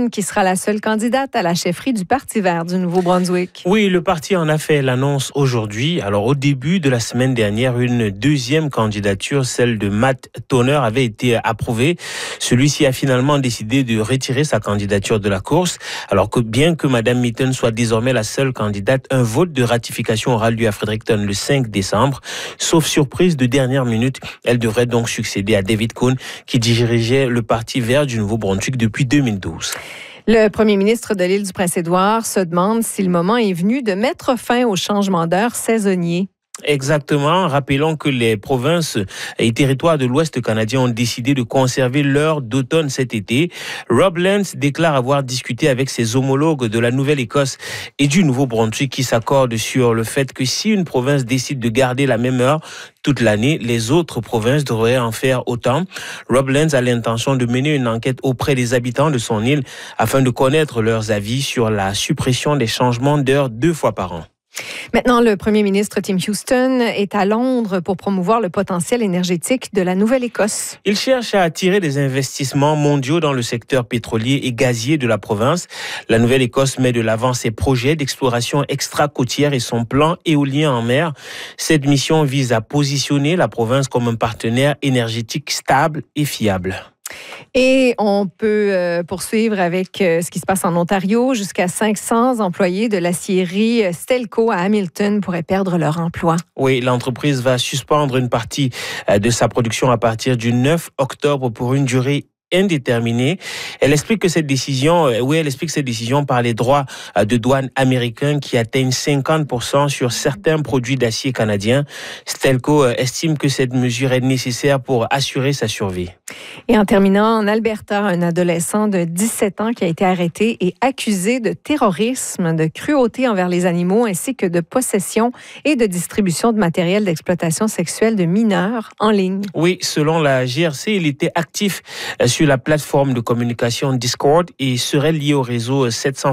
Houghton, qui sera la seule candidate à la chefferie du Parti vert du Nouveau-Brunswick. Oui, le parti en a fait l'annonce aujourd'hui. Alors, au début de la semaine dernière, une deuxième candidature, celle de Matt Toner, avait été approuvée. Celui-ci a finalement décidé de retirer sa candidature de la course. Alors que bien que Mme Mitton soit désormais la seule candidate, un vote de ratification aura lieu à Fredericton le 5 décembre. Sauf surprise de dernière minute, elle devrait donc succéder à David Cohn, qui dirigeait le Parti vert du Nouveau-Brunswick depuis 2012. Le premier ministre de l'île du Prince-Édouard se demande si le moment est venu de mettre fin au changement d'heure saisonnier. Exactement. Rappelons que les provinces et territoires de l'Ouest canadien ont décidé de conserver l'heure d'automne cet été. Rob Lance déclare avoir discuté avec ses homologues de la Nouvelle-Écosse et du Nouveau-Brunswick qui s'accordent sur le fait que si une province décide de garder la même heure toute l'année, les autres provinces devraient en faire autant. Rob Lance a l'intention de mener une enquête auprès des habitants de son île afin de connaître leurs avis sur la suppression des changements d'heure 2 fois par an. Maintenant, le premier ministre Tim Houston est à Londres pour promouvoir le potentiel énergétique de la Nouvelle-Écosse. Il cherche à attirer des investissements mondiaux dans le secteur pétrolier et gazier de la province. La Nouvelle-Écosse met de l'avant ses projets d'exploration extra-côtière et son plan éolien en mer. Cette mission vise à positionner la province comme un partenaire énergétique stable et fiable. Et on peut poursuivre avec ce qui se passe en Ontario. Jusqu'à 500 employés de l'aciérie Stelco à Hamilton pourraient perdre leur emploi. Oui, l'entreprise va suspendre une partie de sa production à partir du 9 octobre pour une durée indéterminée. Elle explique cette décision par les droits de douane américains qui atteignent 50% sur certains produits d'acier canadiens. Stelco estime que cette mesure est nécessaire pour assurer sa survie. Et en terminant, en Alberta, un adolescent de 17 ans qui a été arrêté et accusé de terrorisme, de cruauté envers les animaux ainsi que de possession et de distribution de matériel d'exploitation sexuelle de mineurs en ligne. Oui, selon la GRC, il était actif sur la plateforme de communication Discord et serait lié au réseau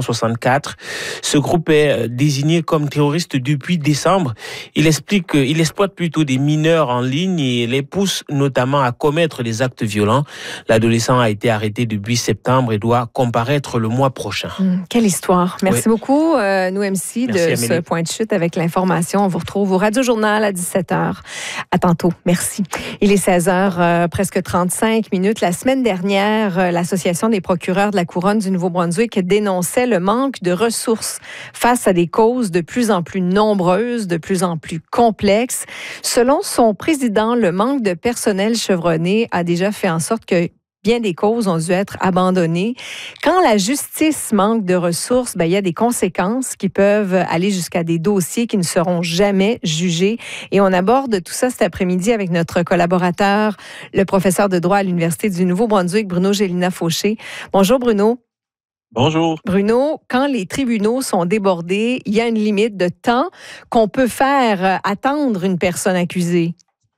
764. Ce groupe est désigné comme terroriste depuis décembre. Il explique qu'il exploite plutôt des mineurs en ligne et les pousse notamment à commettre des actes violents. L'adolescent a été arrêté depuis septembre et doit comparaître le mois prochain. Quelle histoire. Merci beaucoup, nous MC, de ce point de chute avec l'information. On vous retrouve au Radio-Journal à 17h. À tantôt. Merci. Il est 16h, presque 35 minutes. La semaine dernière, l'Association des procureurs de la Couronne du Nouveau-Brunswick dénonçait le manque de ressources face à des causes de plus en plus nombreuses, de plus en plus complexes. Selon son président, le manque de personnel chevronné a déjà fait en sorte que bien des causes ont dû être abandonnées. Quand la justice manque de ressources, il y a des conséquences qui peuvent aller jusqu'à des dossiers qui ne seront jamais jugés. Et on aborde tout ça cet après-midi avec notre collaborateur, le professeur de droit à l'Université du Nouveau-Brunswick, Bruno Gélina-Fauché. Bonjour Bruno. Bonjour. Bruno, quand les tribunaux sont débordés, il y a une limite de temps qu'on peut faire attendre une personne accusée.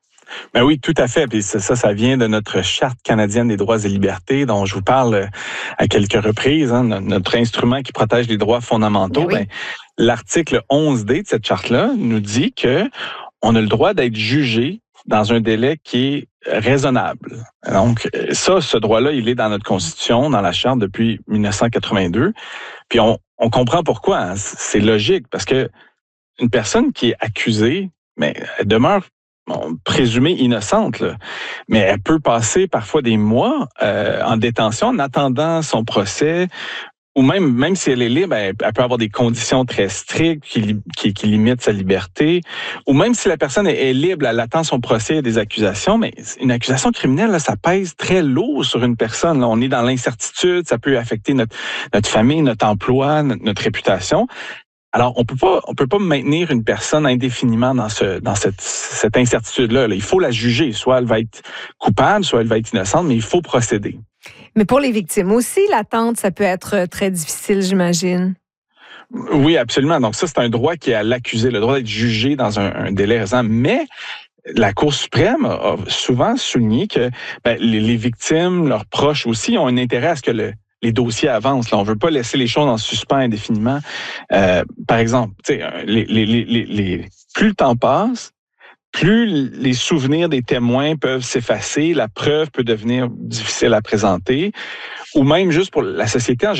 Ben oui, tout à fait. Puis ça vient de notre Charte canadienne des droits et libertés, dont je vous parle à quelques reprises, notre instrument qui protège les droits fondamentaux. Oui. L'article 11D de cette charte-là nous dit que on a le droit d'être jugé dans un délai qui est raisonnable. Donc, ce droit-là, il est dans notre Constitution, dans la Charte depuis 1982. Puis on comprend pourquoi. C'est logique, parce que une personne qui est accusée, mais elle demeure présumée innocente, là. Mais elle peut passer parfois des mois en détention en attendant son procès, ou même si elle est libre, elle peut avoir des conditions très strictes qui limitent sa liberté, ou même si la personne est libre, elle attend son procès et des accusations, mais une accusation criminelle, là, ça pèse très lourd sur une personne. Là. On est dans l'incertitude, ça peut affecter notre famille, notre emploi, notre réputation. Alors, on peut pas maintenir une personne indéfiniment dans cette incertitude-là. Il faut la juger. Soit elle va être coupable, soit elle va être innocente, mais il faut procéder. Mais pour les victimes aussi, l'attente, ça peut être très difficile, j'imagine. Oui, absolument. Donc ça, c'est un droit qui est à l'accusé, le droit d'être jugé dans un délai raisonnable. Mais la Cour suprême a souvent souligné que les victimes, leurs proches aussi, ont un intérêt à ce que les dossiers avancent. Là, on ne veut pas laisser les choses en suspens indéfiniment. Par exemple, plus le temps passe, plus les souvenirs des témoins peuvent s'effacer, la preuve peut devenir difficile à présenter, ou même juste pour la société en général.